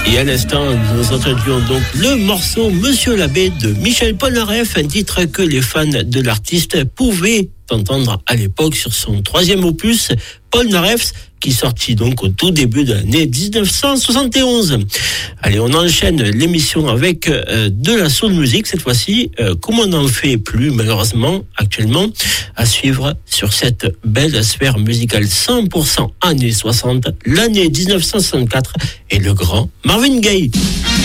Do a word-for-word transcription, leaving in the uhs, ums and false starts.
Et à l'instant, nous entendions donc le morceau Monsieur l'abbé de Michel Polnareff, un titre que les fans de l'artiste pouvaient entendre à l'époque sur son troisième opus, Polnareff, qui sortit donc au tout début de l'année dix-neuf cent soixante et onze. Allez, on enchaîne l'émission avec euh, de la soul music cette fois-ci, euh, comme on n'en fait plus malheureusement actuellement, à suivre sur cette belle sphère musicale cent pour cent années soixante, l'année dix-neuf cent soixante-quatre et le grand Marvin Gaye.